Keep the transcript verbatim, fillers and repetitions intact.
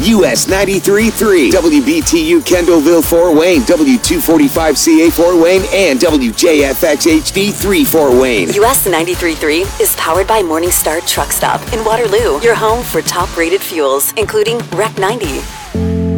U S ninety-three point three, W B T U Kendallville Fort Wayne, W two forty-five C A Fort Wayne, and W J F X H D three Fort Wayne. U S ninety-three point three is powered by Morningstar Truck Stop in Waterloo, your home for top-rated fuels, including R E C ninety.